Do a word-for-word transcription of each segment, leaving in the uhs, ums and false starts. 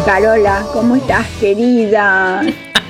Carola, ¿cómo estás, querida?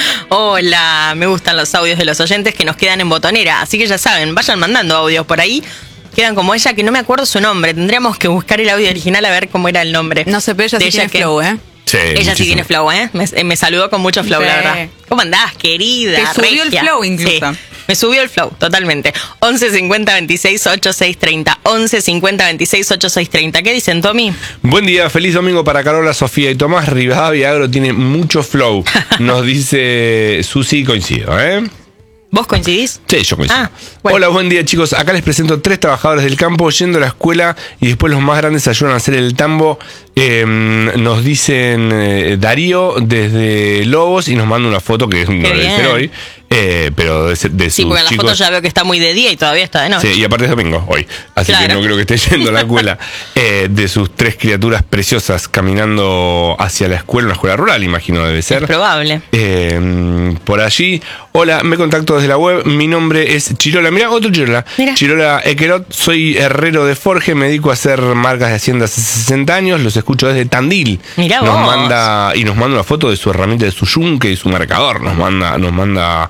Hola, me gustan los audios de los oyentes que nos quedan en botonera, así que ya saben, vayan mandando audios por ahí. Quedan como ella, que no me acuerdo su nombre. Tendríamos que buscar el audio original a ver cómo era el nombre. No sé, pero ella de sí ella tiene que... flow, ¿eh? Sí, ella muchísimo. Sí tiene flow, ¿eh? Me, me saludó con mucho flow, sí. La verdad. ¿Cómo andás, querida? Te subió regia? el flow incluso. Sí, me subió el flow, totalmente. once cincuenta veintiséis ochenta y seis treinta. once cincuenta veintiséis ochenta y seis treinta. ¿Qué dicen, Tommy? Buen día, feliz domingo para Carola, Sofía y Tomás. Rivadavia Agro tiene mucho flow. Nos dice Susi, coincido, ¿eh? ¿Vos coincidís? Sí, yo coincido. Ah, bueno. Hola, buen día, chicos. Acá les presento tres trabajadores del campo yendo a la escuela y después los más grandes ayudan a hacer el tambo. Eh, nos dicen eh, Darío desde Lobos y nos manda una foto que no la hice hoy. Eh, pero de, de sí, sus porque en la chicos... foto ya veo que está muy de día y todavía está de noche. Sí, y aparte es domingo hoy, así claro. que no creo que esté yendo a la escuela. Eh, de sus tres criaturas preciosas caminando hacia la escuela, una escuela rural, imagino debe ser. Es probable. Eh, por allí, hola, me contacto desde la web, mi nombre es Chirola, mirá, otro Chirola. Mirá. Chirola Equerot, soy herrero de Forge, me dedico a hacer marcas de hacienda hace sesenta años, los escucho desde Tandil. Mirá nos vos. manda Y nos manda una foto de su herramienta de su yunque y su marcador, nos manda, nos manda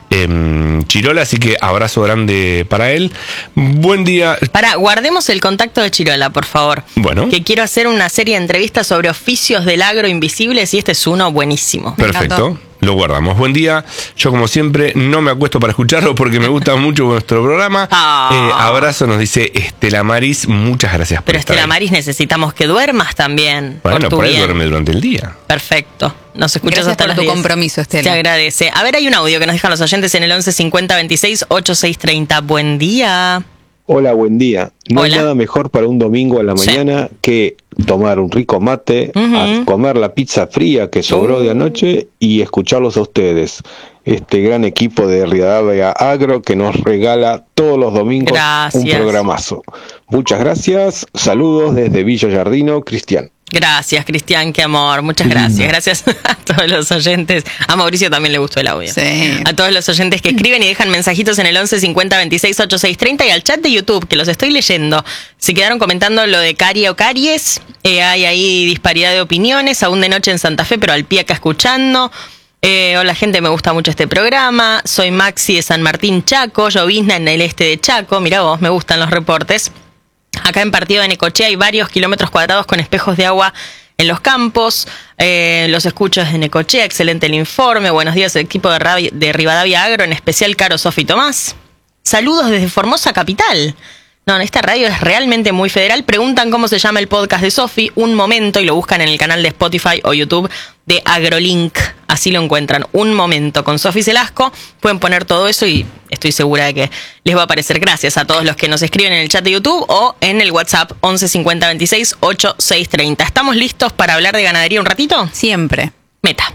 eh, Chirola, así que abrazo grande para él. Buen día. Para, guardemos el contacto de Chirola, por favor. Bueno. Que quiero hacer una serie de entrevistas sobre oficios del agro invisibles y este es uno buenísimo. Perfecto. Lo guardamos. Buen día. Yo, como siempre, no me acuesto para escucharlo porque me gusta mucho nuestro programa. Oh. Eh, abrazo, nos dice Estela Maris. Muchas gracias por Pero estar Estela ahí. Maris, necesitamos que duermas también. Bueno, por, tu por ahí bien. duerme durante el día. Perfecto. Nos escuchas Gracias hasta por las tu diez. compromiso, Estela. Se agradece. A ver, hay un audio que nos dejan los oyentes en el once cincuenta veintiséis ochenta y seis treinta. Buen día. Hola, buen día. No Hola. hay nada mejor para un domingo a la mañana sí. que tomar un rico mate, uh-huh. a comer la pizza fría que sobró uh. de anoche y escucharlos a ustedes. Este gran equipo de Rivadavia Agro que nos regala todos los domingos gracias. Un programazo. Muchas gracias. Saludos desde Villa Yardino, Cristian. Gracias, Cristian, qué amor. Muchas gracias. Gracias a todos los oyentes. A Mauricio también le gustó el audio. Sí. A todos los oyentes que escriben y dejan mensajitos en el once cincuenta veintiséis ochenta y seis treinta y al chat de YouTube, que los estoy leyendo. Se quedaron comentando lo de Cari o Caries. Eh, hay ahí disparidad de opiniones, aún de noche en Santa Fe, pero al pie acá escuchando. Eh, hola, gente, me gusta mucho este programa. Soy Maxi de San Martín, Chaco. Llovizna en el este de Chaco. Mirá vos, me gustan los reportes. Acá en Partido de Necochea hay varios kilómetros cuadrados con espejos de agua en los campos. Eh, los escucho desde Necochea. Excelente el informe. Buenos días, equipo de, Ravi- de Rivadavia Agro, en especial Caro, Sofi y Tomás. Saludos desde Formosa Capital. No, esta radio es realmente muy federal. Preguntan cómo se llama el podcast de Sofi. Un momento, y lo buscan en el canal de Spotify o YouTube de AgroLink. Así lo encuentran. Un momento con Sofi Celasco. Pueden poner todo eso y estoy segura de que les va a aparecer. Gracias a todos los que nos escriben en el chat de YouTube o en el WhatsApp once cincuenta veintiséis ochenta y seis treinta. ¿Estamos listos para hablar de ganadería un ratito? Siempre. Meta.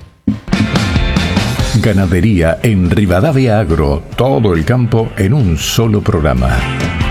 Ganadería en Rivadavia Agro. Todo el campo en un solo programa.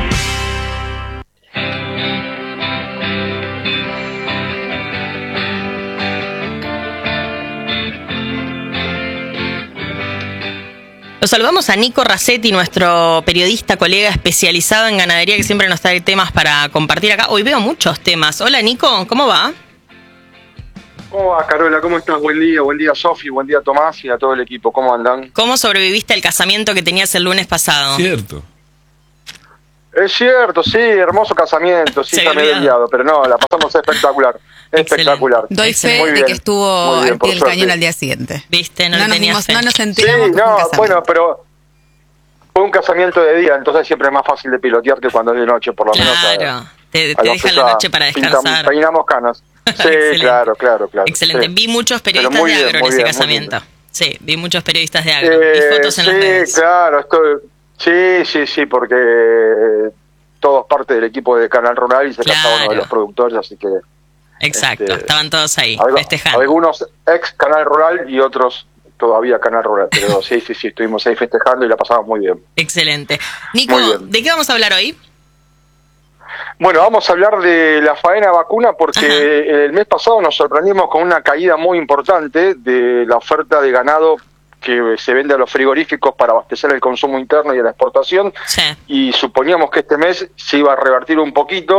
Los saludamos a Nico Racetti, nuestro periodista, colega especializado en ganadería, que siempre nos trae temas para compartir acá. Hoy veo muchos temas. Hola, Nico, ¿cómo va? ¿Cómo va, Carola? ¿Cómo estás? Buen día, buen día, Sofi, buen día, Tomás, y a todo el equipo. ¿Cómo andan? ¿Cómo sobreviviste al casamiento que tenías el lunes pasado? Cierto. Es cierto, sí, hermoso casamiento, sí, ya me he liado, pero no, la pasamos espectacular, espectacular. Doy fe Muy de bien, que estuvo bien, al pie del suerte. cañón al día siguiente. ¿Viste? No, No, le nos, tenías dimos, fe. no nos Sí, enteramos que fue un no, casamiento. bueno, pero fue un casamiento de día, entonces siempre es más fácil de pilotear que cuando es de noche, por lo menos. Claro, a, te, a te los dejan que la ya noche para pintam- descansar. Peinamos canas. Sí, claro, claro, claro. Excelente. Sí. Vi muchos Pero periodistas muy de bien, agro en muy ese bien, muy casamiento. bien. Sí, vi muchos periodistas de agro. Eh, Vi fotos en sí, las redes. claro, esto, sí, sí, sí, porque eh, todos parte del equipo de Canal Rural y se Claro. casaba uno de los productores, así que... Exacto, este, estaban todos ahí, algo- festejando. Algunos ex Canal Rural y otros todavía Canal Rural, pero sí, sí, sí, estuvimos ahí festejando y la pasamos muy bien. Excelente. Nico, Muy bien. ¿de qué vamos a hablar hoy? Bueno, vamos a hablar de la faena vacuna porque Ajá. el mes pasado nos sorprendimos con una caída muy importante de la oferta de ganado que se vende a los frigoríficos para abastecer el consumo interno y la exportación, Sí. y suponíamos que este mes se iba a revertir un poquito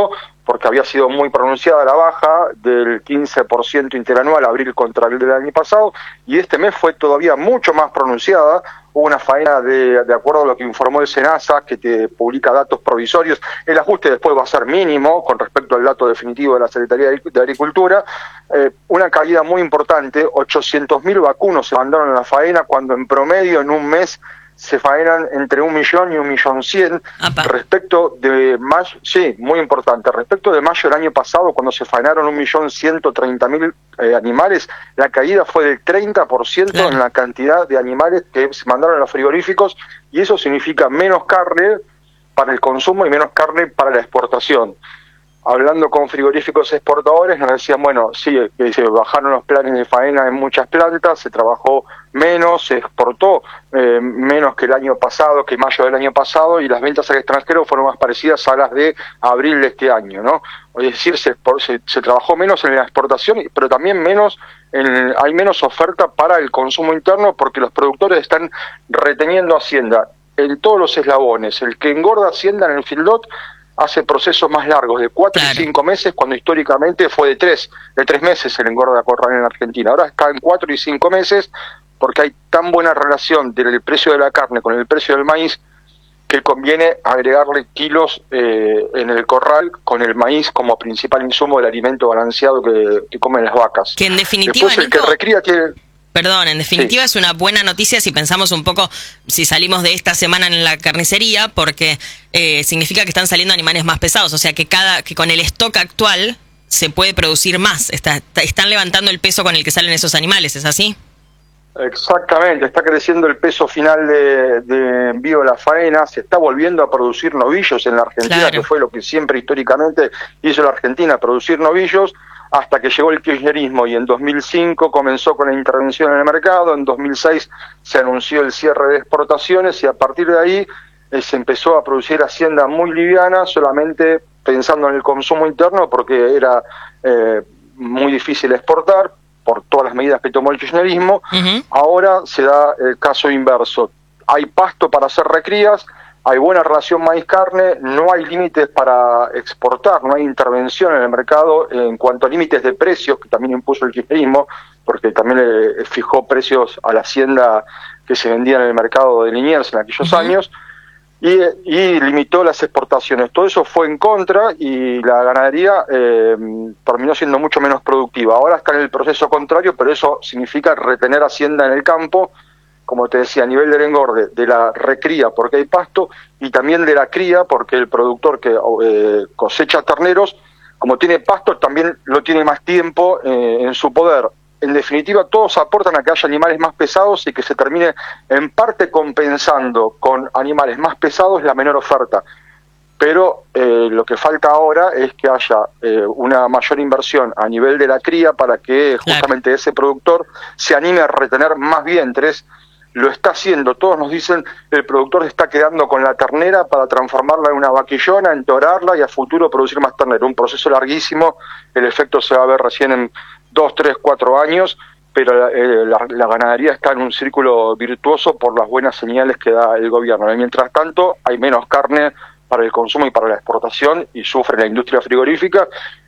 porque había sido muy pronunciada la baja del quince por ciento interanual abril contra el del año pasado, y este mes fue todavía mucho más pronunciada. Hubo una faena de, de acuerdo a lo que informó el SENASA, que te publica datos provisorios. El ajuste después va a ser mínimo con respecto al dato definitivo de la Secretaría de Agricultura. Eh, una caída muy importante, ochocientos mil vacunos se mandaron a la faena, cuando en promedio en un mes se faenan entre un millón y un millón cien. Apa. Respecto de mayo, sí, muy importante, respecto de mayo del año pasado, cuando se faenaron un millón ciento treinta mil eh, animales, la caída fue del treinta por ciento claro. en la cantidad de animales que se mandaron a los frigoríficos, y eso significa menos carne para el consumo y menos carne para la exportación. Hablando con frigoríficos exportadores, nos decían, bueno, sí, que se bajaron los planes de faena en muchas plantas, se trabajó menos, se exportó eh, menos que el año pasado, que mayo del año pasado, y las ventas al extranjero fueron más parecidas a las de abril de este año, ¿no? Es decir, se, se, se trabajó menos en la exportación, pero también menos en, hay menos oferta para el consumo interno, porque los productores están reteniendo hacienda en todos los eslabones. El que engorda hacienda en el feedlot hace procesos más largos, de cuatro claro. y cinco meses, cuando históricamente fue de tres, de tres meses el engorda corral en Argentina. Ahora está en cuatro y cinco meses, porque hay tan buena relación del precio de la carne con el precio del maíz, que conviene agregarle kilos eh, en el corral con el maíz como principal insumo del alimento balanceado que, que comen las vacas. Que en definitiva, Después, el que Nico, recría tiene... Perdón, en definitiva sí. Es una buena noticia si pensamos un poco, si salimos de esta semana en la carnicería, porque eh, significa que están saliendo animales más pesados, o sea que cada que con el stock actual se puede producir más, está, está, están levantando el peso con el que salen esos animales, ¿es así? Exactamente, está creciendo el peso final de, de envío de la faena, se está volviendo a producir novillos en la Argentina, claro. que fue lo que siempre históricamente hizo la Argentina, producir novillos, hasta que llegó el kirchnerismo, y en dos mil cinco comenzó con la intervención en el mercado, en dos mil seis se anunció el cierre de exportaciones, y a partir de ahí eh, se empezó a producir hacienda muy liviana, solamente pensando en el consumo interno, porque era eh, muy difícil exportar por todas las medidas que tomó el kirchnerismo. Uh-huh. Ahora se da el caso inverso, hay pasto para hacer recrías, hay buena relación maíz-carne, no hay límites para exportar, no hay intervención en el mercado en cuanto a límites de precios, que también impuso el kirchnerismo, porque también le fijó precios a la hacienda que se vendía en el mercado de Liniers en aquellos uh-huh. años, y, y limitó las exportaciones. Todo eso fue en contra, y la ganadería eh, terminó siendo mucho menos productiva. Ahora está en el proceso contrario, pero eso significa retener hacienda en el campo, como te decía, a nivel del engorde, de la recría porque hay pasto, y también de la cría porque el productor que eh, cosecha terneros, como tiene pasto, también lo tiene más tiempo eh, en su poder. En definitiva, todos aportan a que haya animales más pesados y que se termine en parte compensando con animales más pesados la menor oferta. Pero eh, lo que falta ahora es que haya eh, una mayor inversión a nivel de la cría para que justamente claro. ese productor se anime a retener más vientres. Lo está haciendo, todos nos dicen, el productor está quedando con la ternera para transformarla en una vaquillona, entorarla y a futuro producir más ternera. Un proceso larguísimo, el efecto se va a ver recién en dos, tres, cuatro años, pero eh, la, la ganadería está en un círculo virtuoso por las buenas señales que da el gobierno. Y mientras tanto, hay menos carne para el consumo y para la exportación, y sufre la industria frigorífica,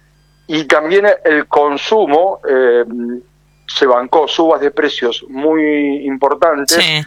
y también el consumo... Eh, se bancó subas de precios muy importantes sí.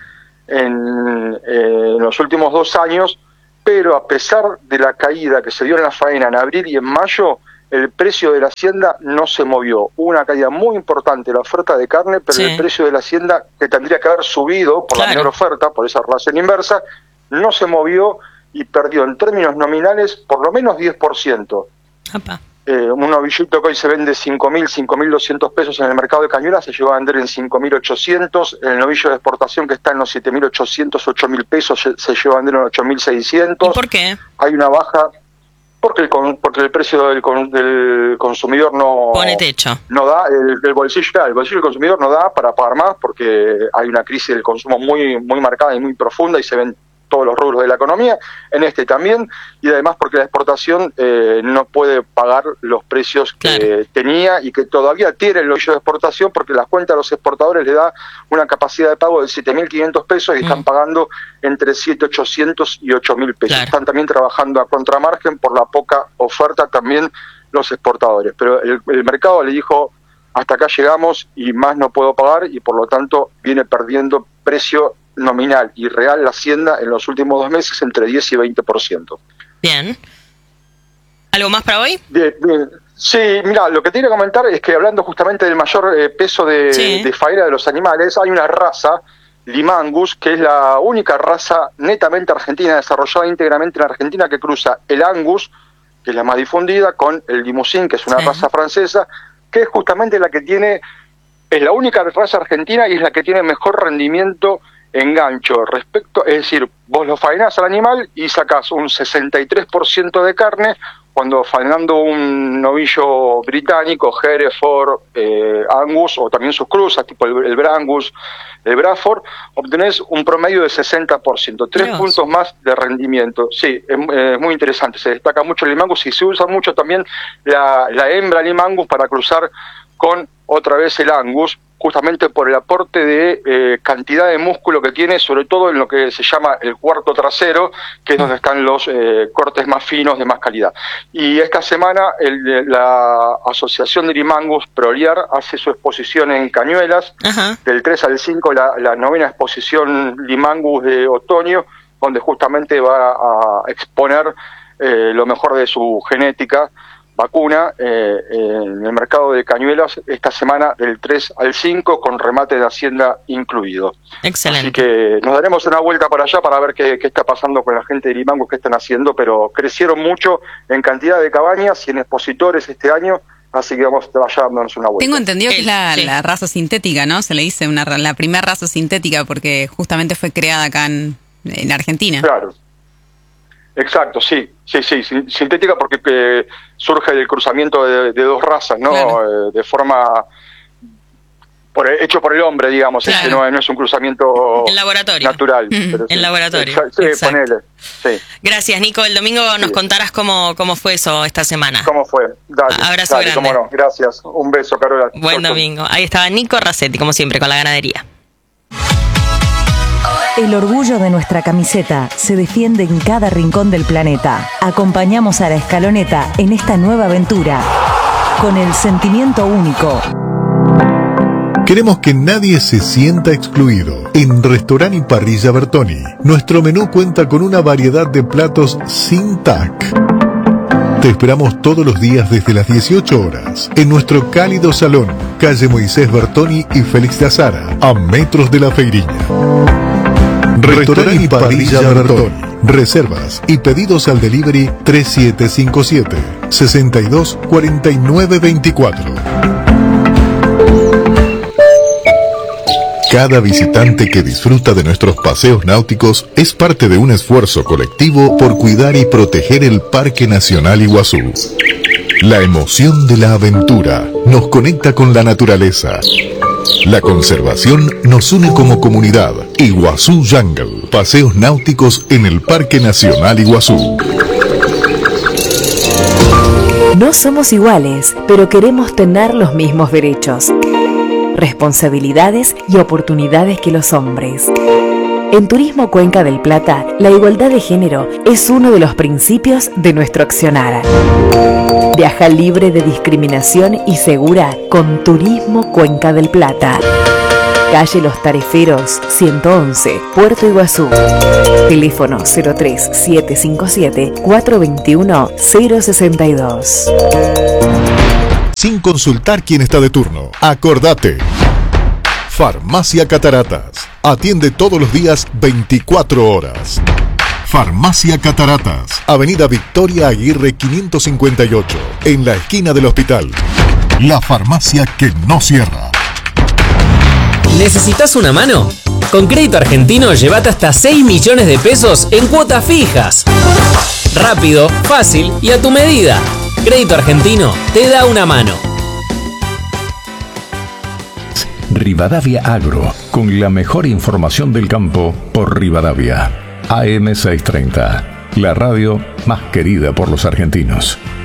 en, eh, en los últimos dos años, pero a pesar de la caída que se dio en la faena en abril y en mayo, el precio de la hacienda no se movió. Hubo una caída muy importante de la oferta de carne, pero sí. el precio de la hacienda, que tendría que haber subido por claro. la menor oferta, por esa relación inversa, no se movió y perdió en términos nominales por lo menos diez por ciento. Opa. Eh, un novillito que hoy se vende cinco mil, cinco mil doscientos pesos en el mercado de Cañuelas se llegó a vender en cinco mil ochocientos. El novillo de exportación, que está en los siete mil ochocientos, ocho mil pesos, se, se llegó a vender en ocho mil seiscientos. ¿Y por qué? Hay una baja porque el, porque el precio del, del consumidor no pone techo. No da, el, el bolsillo el bolsillo del consumidor no da para pagar más, porque hay una crisis del consumo muy muy marcada y muy profunda, y se ven todos los rubros de la economía, en este también, y además porque la exportación eh, no puede pagar los precios que claro. tenía y que todavía tiene el hoyo de exportación, porque la cuenta a los exportadores le da una capacidad de pago de siete mil quinientos pesos y mm. están pagando entre siete mil ochocientos y ocho mil pesos. Claro. Están también trabajando a contramargen por la poca oferta también los exportadores, pero el, el mercado le dijo hasta acá llegamos y más no puedo pagar, y por lo tanto viene perdiendo precio nominal y real la hacienda en los últimos dos meses entre diez y veinte por ciento. Bien. ¿Algo más para hoy? Bien, bien. Sí, mira, lo que te quiero comentar es que hablando justamente del mayor eh, peso de, sí. de faena de los animales, hay una raza, Limangus, que es la única raza netamente argentina, desarrollada íntegramente en Argentina, que cruza el Angus, que es la más difundida, con el Limousin, que es una sí. raza francesa, que es justamente la que tiene, es la única raza argentina y es la que tiene mejor rendimiento en gancho respecto, es decir, vos lo faenás al animal y sacás un sesenta y tres por ciento de carne, cuando faenando un novillo británico, Hereford, eh, Angus, o también sus cruzas, tipo el, el Brangus, el Braford, obtenés un promedio de sesenta por ciento, tres Dios. puntos más de rendimiento. Sí, es, es muy interesante, se destaca mucho el Limangus y se usa mucho también la, la hembra Limangus para cruzar con otra vez el Angus, justamente por el aporte de eh, cantidad de músculo que tiene, sobre todo en lo que se llama el cuarto trasero, que es donde están los eh, cortes más finos de más calidad. Y esta semana el, la Asociación de Limangus Proliar hace su exposición en Cañuelas, Ajá. del tres al cinco, la, la novena exposición Limangus de otoño, donde justamente va a exponer eh, lo mejor de su genética vacuna eh, en el mercado de Cañuelas esta semana del tres al cinco, con remate de Hacienda incluido. Excelente. Así que nos daremos una vuelta para allá para ver qué, qué está pasando con la gente de Limangus, qué están haciendo, pero crecieron mucho en cantidad de cabañas y en expositores este año, así que vamos a vaya dándonos una vuelta. Tengo entendido que es la, sí. la raza sintética, ¿no? Se le dice una, la primera raza sintética porque justamente fue creada acá en, en Argentina. Claro. Exacto, sí, sí, sí, sintética porque eh, surge del cruzamiento de, de dos razas, ¿no? Claro. Eh, de forma por, hecho por el hombre, digamos, claro. este no, no es un cruzamiento en laboratorio. natural. Mm, pero en sí. laboratorio. Exacto, sí, ponele. Sí. Gracias, Nico. El domingo nos sí. contarás cómo, cómo fue eso esta semana. ¿Cómo fue? Dale, abrazo dale, grande. Cómo no. Gracias. Un beso, Carola. Buen Chau, domingo. Chau. Ahí estaba Nico Racetti, como siempre, con la ganadería. El orgullo de nuestra camiseta se defiende en cada rincón del planeta. Acompañamos a la Escaloneta en esta nueva aventura con el sentimiento único. Queremos que nadie se sienta excluido. En Restaurant y Parrilla Bertoni, nuestro menú cuenta con una variedad de platos sin tac. Te esperamos todos los días desde las dieciocho horas en nuestro cálido salón, calle Moisés Bertoni y Félix de Azara, a metros de la Feiriña. Restaurant y Parrilla Bertoni. Reservas y pedidos al delivery tres siete cinco siete, seis dos cuatro nueve dos cuatro. Cada visitante que disfruta de nuestros paseos náuticos es parte de un esfuerzo colectivo por cuidar y proteger el Parque Nacional Iguazú. La emoción de la aventura nos conecta con la naturaleza. La conservación nos une como comunidad. Iguazú Jungle. Paseos náuticos en el Parque Nacional Iguazú. No somos iguales, pero queremos tener los mismos derechos, responsabilidades y oportunidades que los hombres. En Turismo Cuenca del Plata, la igualdad de género es uno de los principios de nuestro accionar. Viaja libre de discriminación y segura con Turismo Cuenca del Plata. Calle Los Tareferos, ciento once, Puerto Iguazú. Teléfono cero tres siete cinco siete, cuatro dos uno, cero seis dos. Sin consultar quién está de turno. Acordate. Farmacia Cataratas. Atiende todos los días veinticuatro horas. Farmacia Cataratas. Avenida Victoria Aguirre quinientos cincuenta y ocho. En la esquina del hospital. La farmacia que no cierra. ¿Necesitas una mano? Con Crédito Argentino llévate hasta seis millones de pesos en cuotas fijas. Rápido, fácil y a tu medida. Crédito Argentino te da una mano. Rivadavia Agro, con la mejor información del campo por Rivadavia. A M seiscientos treinta, la radio más querida por los argentinos.